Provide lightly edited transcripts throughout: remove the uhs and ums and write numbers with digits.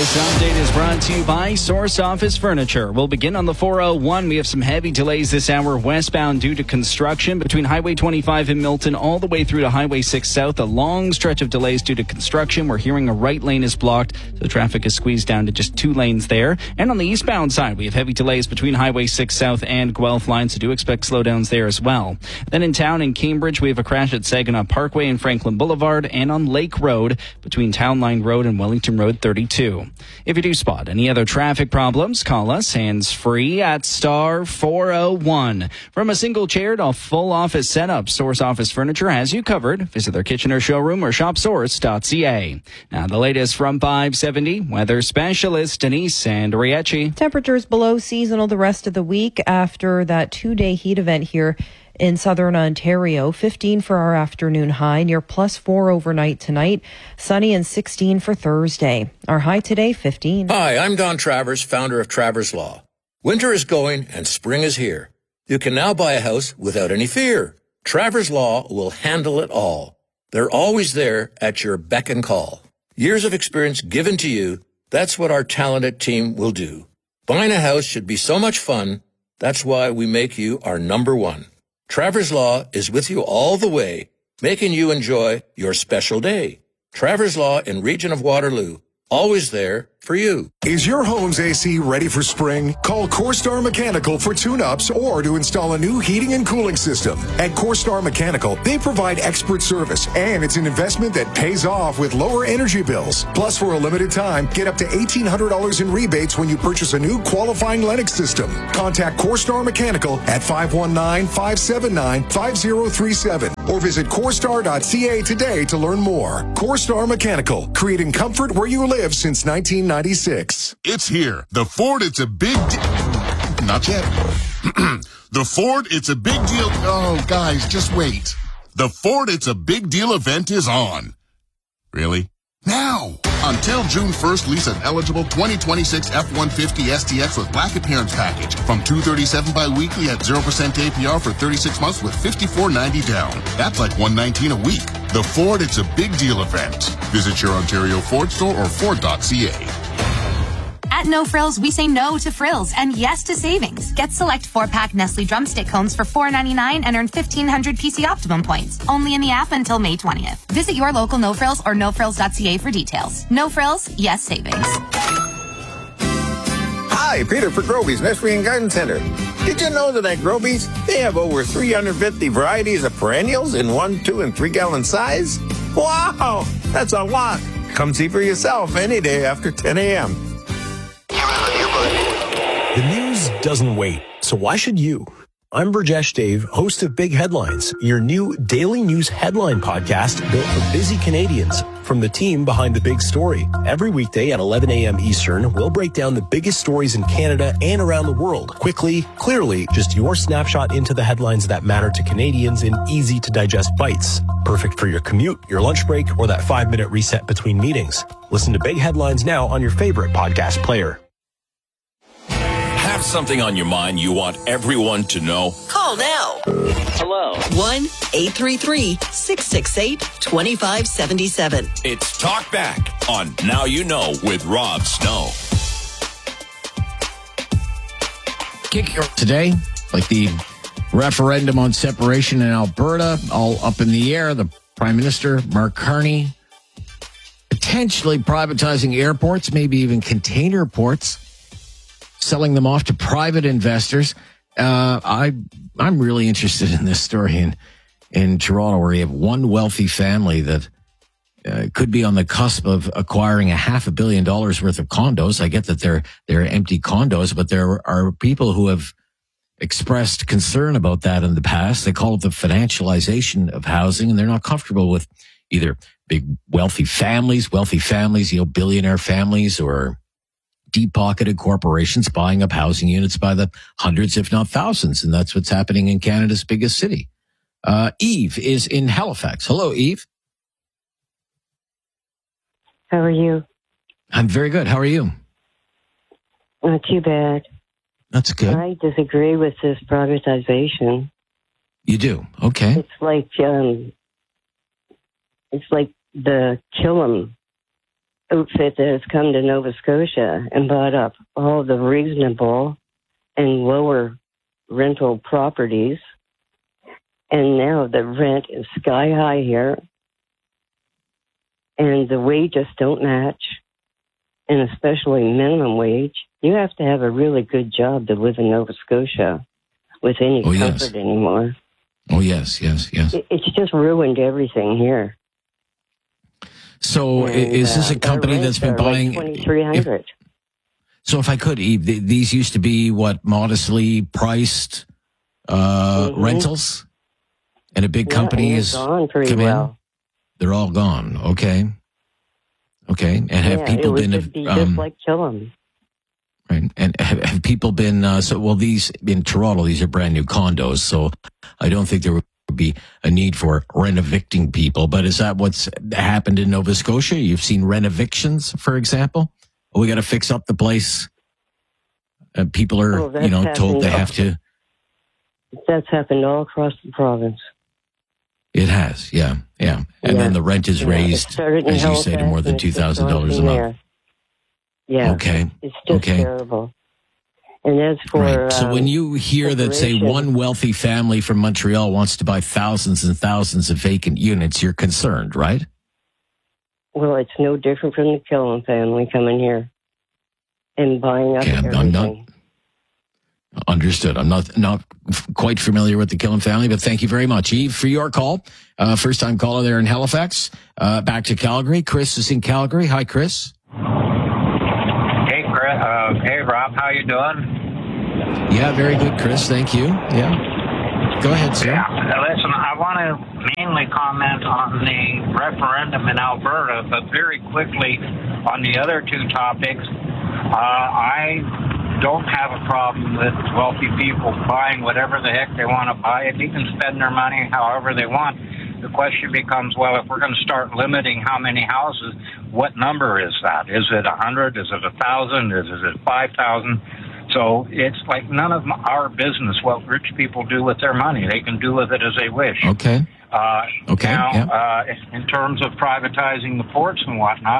This update is brought to you by Source Office Furniture. We'll begin on the 401. We have some heavy delays this hour westbound due to construction between Highway 25 in Milton all the way through to Highway 6 South. A long stretch of delays due to construction. We're hearing a right lane is blocked, so traffic is squeezed down to just 2 lanes there. And on the eastbound side, we have heavy delays between Highway 6 South and Guelph line, so do expect slowdowns there as well. Then in town in Cambridge, we have a crash at Saginaw Parkway and Franklin Boulevard and on Lake Road between Town Line Road and Wellington Road 32. If you do spot any other traffic problems, call us hands-free at star 401. From a single chair to a full office setup, Source Office Furniture has you covered. Visit their Kitchener showroom or shopsource.ca. Now the latest from 570, weather specialist Denise Andrieci. Temperatures below seasonal the rest of the week after that 2-day heat event here in southern Ontario. 15 for our afternoon high, near +4 overnight tonight. Sunny and 16 for Thursday. Our high today, 15. Hi, I'm Don Travers, founder of Travers Law. Winter is going and spring is here. You can now buy a house without any fear. Travers Law will handle it all. They're always there at your beck and call. Years of experience given to you, that's what our talented team will do. Buying a house should be so much fun. That's why we make you our number one. Travers Law is with you all the way, making you enjoy your special day. Travers Law in Region of Waterloo, always there for you. Is your home's AC ready for spring? Call CoreStar Mechanical for tune-ups or to install a new heating and cooling system. At CoreStar Mechanical, they provide expert service, and it's an investment that pays off with lower energy bills. Plus, for a limited time, get up to $1,800 in rebates when you purchase a new qualifying Lennox system. Contact CoreStar Mechanical at 519-579-5037 or visit CoreStar.ca today to learn more. CoreStar Mechanical, creating comfort where you live since 1996. It's here. The Ford, it's a big Not yet. The Ford, it's a big deal. Oh, guys, just wait. The Ford, it's a big deal event is on. Really? Now! Until June 1st, lease an eligible 2026 F-150 STX with black appearance package from $237 bi-weekly at 0% APR for 36 months with $54.90 down. That's like $119 a week. The Ford, it's a big deal event. Visit your Ontario Ford store or Ford.ca. At No Frills, we say no to frills and yes to savings. Get select 4-pack Nestle drumstick cones for $4.99 and earn 1,500 PC Optimum points. Only in the app until May 20th. Visit your local No Frills or nofrills.ca for details. No Frills, yes savings. Hi, Peter for Groby's Nursery and Garden Center. Did you know that at Groby's, they have over 350 varieties of perennials in 1, 2, and 3 gallon size? Wow, that's a lot. Come see for yourself any day after 10 a.m. The news doesn't wait, so why should you? I'm Burjesh Dave, host of Big Headlines, your new daily news headline podcast built for busy Canadians from the team behind the big story. Every weekday at 11 a.m. Eastern, we'll break down the biggest stories in Canada and around the world. Quickly, clearly, just your snapshot into the headlines that matter to Canadians in easy-to-digest bites. Perfect for your commute, your lunch break, or that 5-minute reset between meetings. Listen to Big Headlines now on your favorite podcast player. Have something on your mind you want everyone to know? Call now. Hello. 1-833-668-2577. It's Talk Back on Now You Know with Rob Snow. Kick today, like the referendum on separation in Alberta, all up in the air. The Prime Minister, Mark Carney, potentially privatizing airports, maybe even container ports, selling them off to private investors. I'm really interested in this story in Toronto, where you have one wealthy family that could be on the cusp of acquiring $500 million worth of condos. I get that they're empty condos, but there are people who have expressed concern about that in the past. They call it the financialization of housing, and they're not comfortable with either big wealthy families, billionaire families, or deep-pocketed corporations buying up housing units by the hundreds, if not thousands. And that's what's happening in Canada's biggest city. Eve is in Halifax. Hello, Eve. How are you? I'm very good. How are you? Not too bad. That's good. I disagree with this privatization. You do? Okay. It's like the Killam outfit that has come to Nova Scotia and bought up all the reasonable and lower rental properties. And now the rent is sky high here. And the wages don't match. And especially minimum wage. You have to have a really good job to live in Nova Scotia with any comfort anymore. Oh, yes. It's just ruined everything here. So is this a company that's been buying... Like $2,300. So if I could, Eve, these used to be, modestly priced rentals? And a big company is gone pretty well. They're all gone. Okay. And have people been... just like Killam. Right. And have people been... these in Toronto, these are brand new condos, so I don't think there would be a need for rent-evicting people. But is that what's happened in Nova Scotia? You've seen rent-evictions, for example? We got to fix up the place. People are, told they have to... That's happened all across the province. It has, yeah. And then the rent is raised, as you say, to more than $2,000 a month. Yeah. Okay. It's just terrible. And as for... Right. So when you hear that, say, one wealthy family from Montreal wants to buy thousands and thousands of vacant units, you're concerned, right? Well, it's no different from the Killam family coming here and buying up everything. I'm not... Understood. I'm not quite familiar with the Killam family, but thank you very much, Eve, for your call. First-time caller there in Halifax. Back to Calgary. Chris is in Calgary. Hi, Chris. Hey, Chris. Hey, Rob. How you doing? Yeah, very good, Chris. Thank you. Yeah. Go ahead, sir. Yeah. Listen, I want to mainly comment on the referendum in Alberta, but very quickly on the other two topics. I don't have a problem with wealthy people buying whatever the heck they want to buy. If you can spend their money however they want, the question becomes, well, if we're going to start limiting how many houses, what number is that? Is it 100? Is it 1,000? Is it 5,000? So it's like none of our business what rich people do with their money. They can do with it as they wish. Okay. Now, in terms of privatizing the ports and whatnot,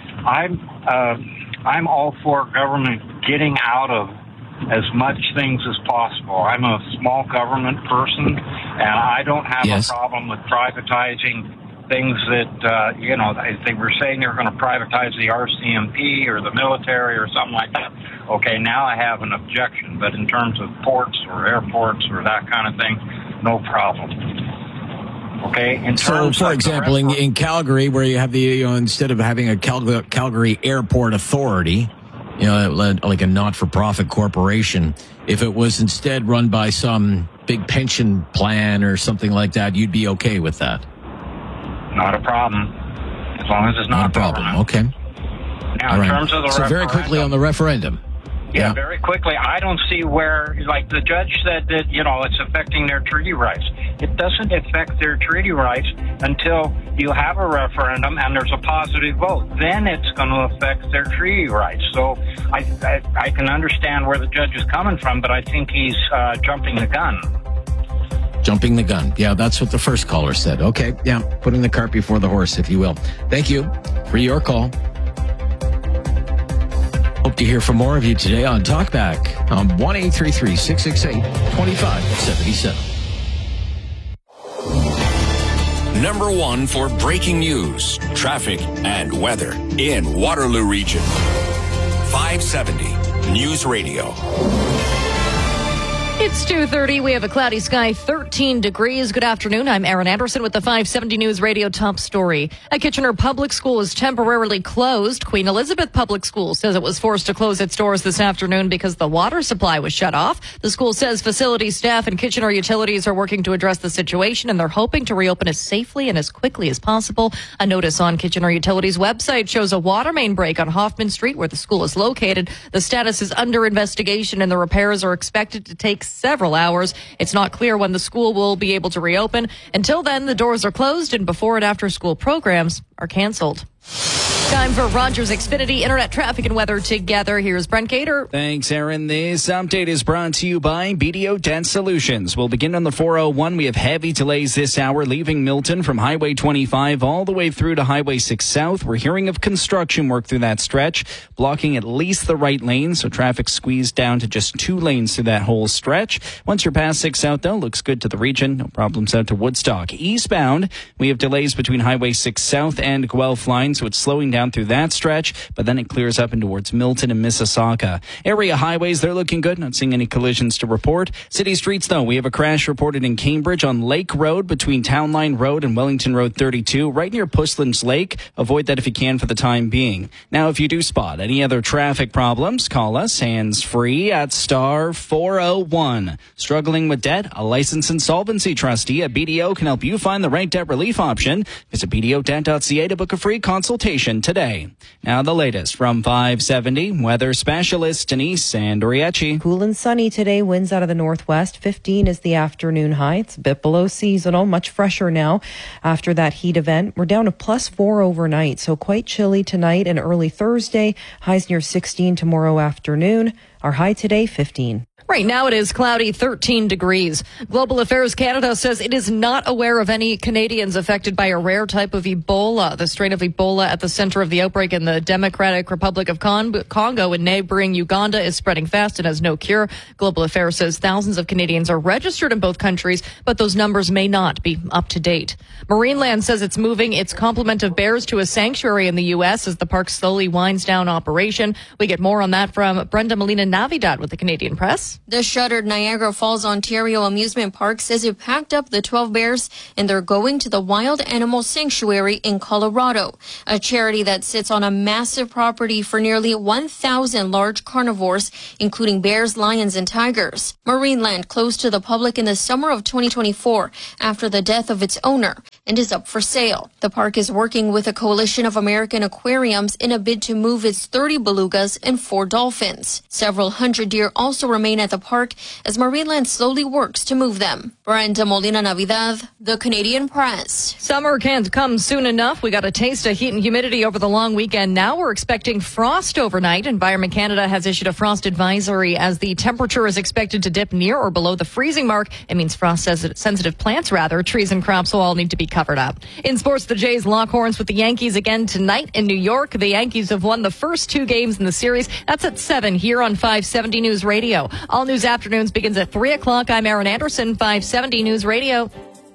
I'm all for government getting out of as much things as possible. I'm a small government person, and I don't have a problem with privatizing things that, they were saying they were going to privatize the RCMP or the military or something like that. Okay, now I have an objection, but in terms of ports or airports or that kind of thing, no problem. Okay. So, for example, in Calgary, where you have the, instead of having a Calgary Airport Authority, like a not-for-profit corporation, if it was instead run by some big pension plan or something like that, you'd be okay with that? Not a problem. As long as it's not a problem. Okay. Now, in terms of the So very quickly on the referendum. Yeah, very quickly. I don't see where, like the judge said that, it's affecting their treaty rights. It doesn't affect their treaty rights until you have a referendum and there's a positive vote. Then it's going to affect their treaty rights. So I can understand where the judge is coming from, but I think he's jumping the gun. Jumping the gun. Yeah, that's what the first caller said. Okay, yeah, putting the cart before the horse, if you will. Thank you for your call. Hope to hear from more of you today on Talkback on 1-833-668-2577. Number one for breaking news, traffic, and weather in Waterloo Region. 570 News Radio. It's 2:30. We have a cloudy sky, 13 degrees. Good afternoon. I'm Erin Anderson with the 570 News Radio top story. A Kitchener public school is temporarily closed. Queen Elizabeth Public School says it was forced to close its doors this afternoon because the water supply was shut off. The school says facility staff and Kitchener Utilities are working to address the situation, and they're hoping to reopen as safely and as quickly as possible. A notice on Kitchener Utilities' website shows a water main break on Hoffman Street where the school is located. The status is under investigation, and the repairs are expected to take several hours. It's not clear when the school will be able to reopen. Until then, the doors are closed and before and after school programs are canceled. Time for Rogers Xfinity Internet traffic and weather together. Here's Brent Gator. Thanks, Aaron. This update is brought to you by BDO Debt Solutions. We'll begin on the 401. We have heavy delays this hour leaving Milton from Highway 25 all the way through to Highway 6 South. We're hearing of construction work through that stretch, blocking at least the right lane, so traffic squeezed down to just 2 lanes through that whole stretch. Once you're past 6 South, though, looks good to the region. No problems out to Woodstock. Eastbound, we have delays between Highway 6 South and Guelph line, so it's slowing down through that stretch, but then it clears up and towards Milton and Mississauga. Area highways, they're looking good. Not seeing any collisions to report. City streets, though, we have a crash reported in Cambridge on Lake Road between Town Line Road and Wellington Road 32, right near Pusslands Lake. Avoid that if you can for the time being. Now, if you do spot any other traffic problems, call us hands-free at star 401. Struggling with debt? A licensed insolvency trustee at BDO can help you find the right debt relief option. Visit BDOdebt.ca to book a free consultation today. Now the latest from 570 weather specialist Denise Andriachi. Cool and sunny today. Winds out of the northwest. 15 is the afternoon high. It's a bit below seasonal. Much fresher now after that heat event. We're down to +4 overnight, so quite chilly tonight and early Thursday. Highs near 16 tomorrow afternoon. Our high today, 15. Right now it is cloudy, 13 degrees. Global Affairs Canada says it is not aware of any Canadians affected by a rare type of Ebola. The strain of Ebola at the center of the outbreak in the Democratic Republic of Congo and neighboring Uganda is spreading fast and has no cure. Global Affairs says thousands of Canadians are registered in both countries, but those numbers may not be up to date. Marineland says it's moving its complement of bears to a sanctuary in the U.S. as the park slowly winds down operation. We get more on that from Brenda Molina-Navidad with the Canadian Press. The shuttered Niagara Falls, Ontario amusement park says it packed up the 12 bears and they're going to the Wild Animal Sanctuary in Colorado, a charity that sits on a massive property for nearly 1,000 large carnivores, including bears, lions, and tigers. Marineland closed to the public in the summer of 2024 after the death of its owner and is up for sale. The park is working with a coalition of American aquariums in a bid to move its 30 belugas and 4 dolphins. Several hundred deer also remain at the park as Marineland slowly works to move them. Brenda Molina-Navidad, the Canadian Press. Summer can't come soon enough. We got a taste of heat and humidity over the long weekend. Now we're expecting frost overnight. Environment Canada has issued a frost advisory as the temperature is expected to dip near or below the freezing mark. It means frost-sensitive plants, trees and crops will all need to be covered up. In sports, the Jays lock horns with the Yankees again tonight in New York. The Yankees have won the first 2 games in the series. That's at 7 here on 570 News Radio. All News Afternoons begins at 3 o'clock. I'm Aaron Anderson, 570 News Radio.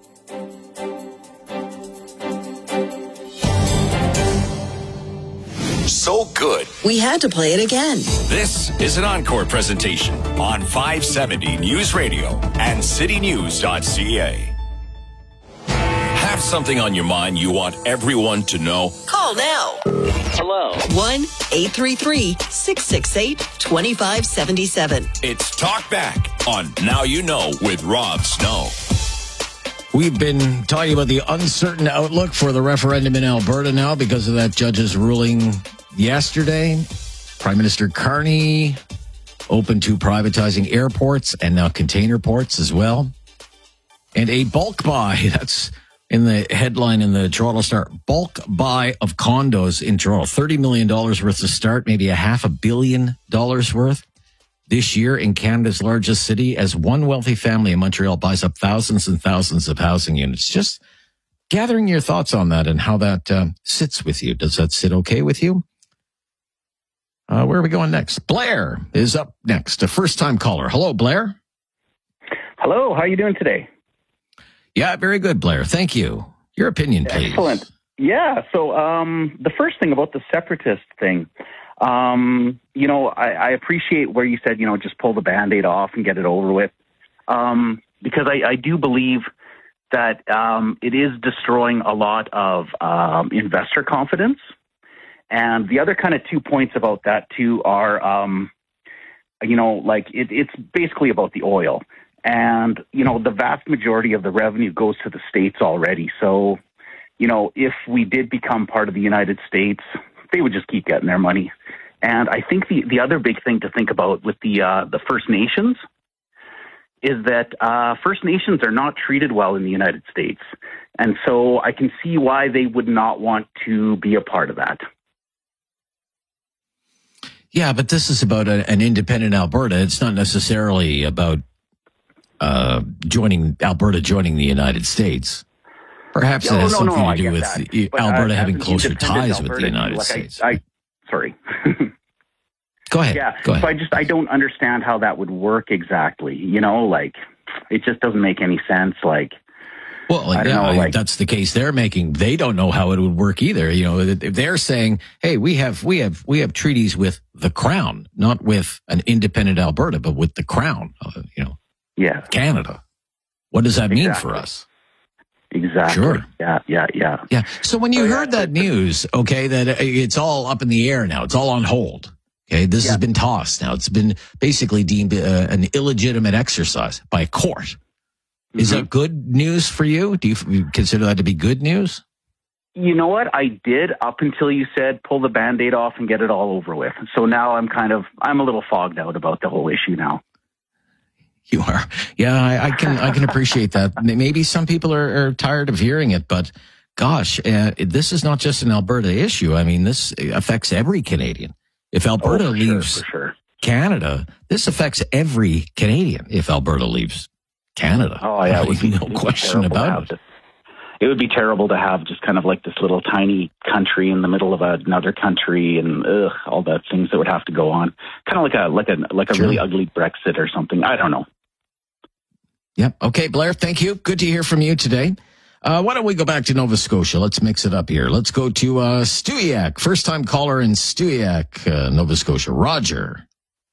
So good, we had to play it again. This is an encore presentation on 570 News Radio and citynews.ca. Have something on your mind you want everyone to know? Call now. Hello. 1-833-668-2577. It's Talk Back on Now You Know with Rob Snow. We've been talking about the uncertain outlook for the referendum in Alberta now because of that judge's ruling yesterday. Prime Minister Carney open to privatizing airports and now container ports as well. And a bulk buy, that's in the headline in the Toronto Star, bulk buy of condos in Toronto. $30 million worth to start, maybe $500 million worth this year in Canada's largest city as one wealthy family in Montreal buys up thousands and thousands of housing units. Just gathering your thoughts on that and how that sits with you. Does that sit okay with you? Where are we going next? Blair is up next, a first-time caller. Hello, Blair. Hello, how are you doing today? Yeah, very good, Blair. Thank you. Your opinion, please. Excellent. Yeah, so the first thing about the separatist thing, I appreciate where you said, just pull the Band-Aid off and get it over with, because I do believe that it is destroying a lot of investor confidence. And the other kind of 2 points about that, too, are, it's basically about the oil. And, the vast majority of the revenue goes to the states already. So, if we did become part of the United States, they would just keep getting their money. And I think the other big thing to think about with the First Nations is that First Nations are not treated well in the United States. And so I can see why they would not want to be a part of that. Yeah, but this is about an independent Alberta. It's not necessarily about Alberta joining the United States. Perhaps it has something to do with Alberta having closer ties with the United States. Sorry. Go ahead. Yeah. Go ahead. So I don't understand how that would work exactly. It just doesn't make any sense. Well, if that's the case they're making, they don't know how it would work either. If they're saying, "Hey, we have treaties with the Crown, not with an independent Alberta, but with the Crown." Canada. What does that mean for us? Exactly. Sure. Yeah. So when you heard that news, okay, that it's all up in the air now, it's all on hold. Okay, this has been tossed now. It's been basically deemed an illegitimate exercise by a court. Is that good news for you? Do you consider that to be good news? You know what? I did up until you said pull the Band-Aid off and get it all over with. So now I'm a little fogged out about the whole issue now. You are. Yeah, I can appreciate that. Maybe some people are tired of hearing it, but gosh, this is not just an Alberta issue. I mean, this affects every Canadian. If Alberta leaves Canada, this affects every Canadian if Alberta leaves Canada. Oh, yeah. No question about it. It would be terrible to have just kind of like this little tiny country in the middle of another country and all the things that would have to go on. Kind of like a really ugly Brexit or something. I don't know. Yep. Okay, Blair, thank you. Good to hear from you today. Why don't we go back to Nova Scotia? Let's mix it up here. Let's go to Stewiacke. First-time caller in Stewiacke, Nova Scotia. Roger.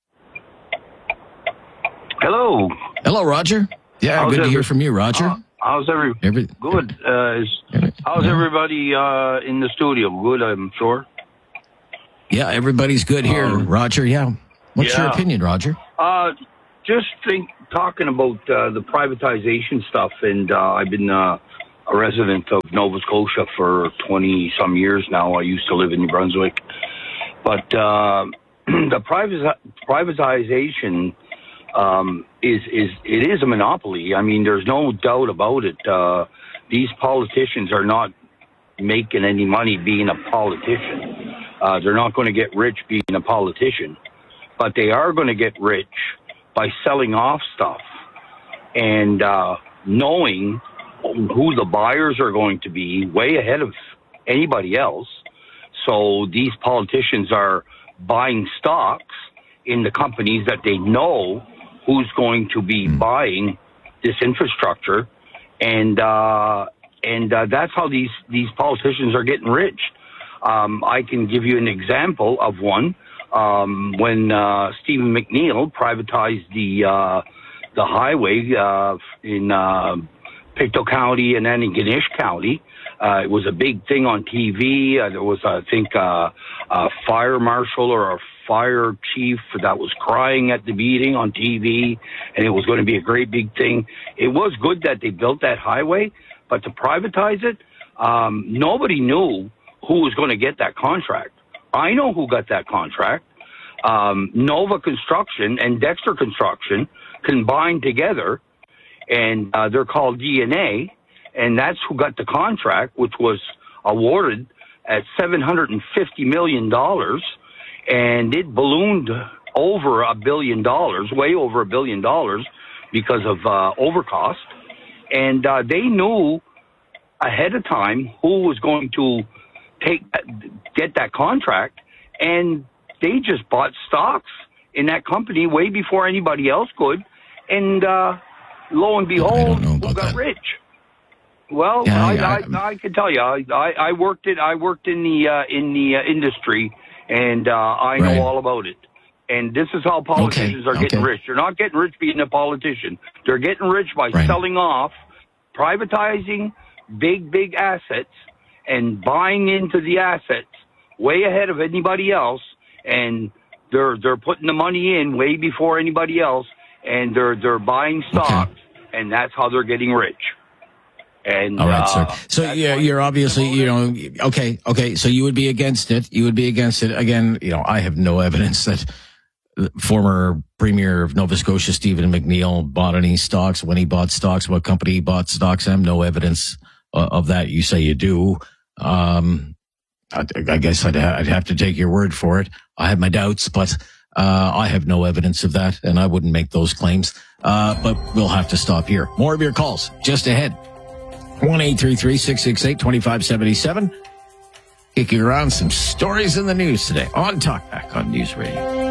Hello. Hello, Roger. Yeah, good to hear from you, Roger. How's good? How's everybody in the studio? Good, I'm sure. Yeah, everybody's good here, Roger. Yeah. What's your opinion, Roger? Just talking about the privatization stuff, and I've been a resident of Nova Scotia for 20-some years now. I used to live in New Brunswick. But the privatization is a monopoly. I mean, there's no doubt about it. These politicians are not making any money being a politician. They're not going to get rich being a politician, but they are going to get rich by selling off stuff and knowing who the buyers are going to be way ahead of anybody else. So these politicians are buying stocks in the companies that they know who's going to be buying this infrastructure, and that's how these politicians are getting rich. I can give you an example of one. When Stephen McNeil privatized the highway in Pictou County and then in Ganesh County, it was a big thing on TV. There was, I think, a fire marshal or a fire chief that was crying at the meeting on TV, and it was going to be a great big thing. It was good that they built that highway, but to privatize it, nobody knew who was going to get that contract. I know who got that contract. Nova Construction and Dexter Construction combined together, and they're called DNA, and that's who got the contract, which was awarded at $750 million, and it ballooned over $1 billion, way over $1 billion, because of overcost. And they knew ahead of time who was going to get that contract, and they just bought stocks in that company way before anybody else could, and lo and behold, who got rich? Well, I can tell you, I worked in the industry, and I know all about it. And this is how politicians are getting rich. They're not getting rich being a politician. They're getting rich by selling off, privatizing big assets, and buying into the assets way ahead of anybody else. And they're putting the money in way before anybody else, and they're buying stocks, and that's how they're getting rich. And all right, sir. So you're obviously, okay. So you would be against it. You would be against it. Again, I have no evidence that former Premier of Nova Scotia, Stephen McNeil, bought any stocks. When he bought stocks, what company he bought stocks in. No evidence of that. You say you do. I guess I'd have to take your word for it. I have my doubts, but I have no evidence of that, and I wouldn't make those claims. But we'll have to stop here. More of your calls just ahead. 1-833-668-2577. Kicking around some stories in the news today on Talkback on News Radio.